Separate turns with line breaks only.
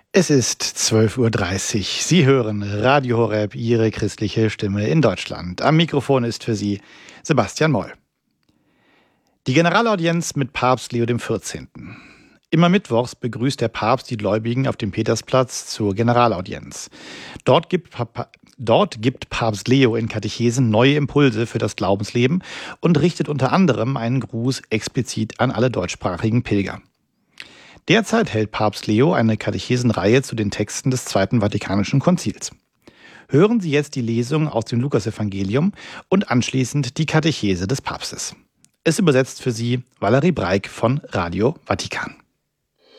Es ist 12:30 Uhr. Sie hören Radio Horeb, Ihre christliche Stimme in Deutschland. Am Mikrofon ist für Sie Sebastian Moll. Die Generalaudienz mit Papst Leo XIV. Immer mittwochs begrüßt der Papst die Gläubigen auf dem Petersplatz zur Generalaudienz. Dort gibt Papst Leo in Katechesen neue Impulse für das Glaubensleben und richtet unter anderem einen Gruß explizit an alle deutschsprachigen Pilger. Derzeit hält Papst Leo eine Katechesenreihe zu den Texten des Zweiten Vatikanischen Konzils. Hören Sie jetzt die Lesung aus dem Lukasevangelium und anschließend die Katechese des Papstes. Es übersetzt für Sie Valerie Breik von Radio Vatikan.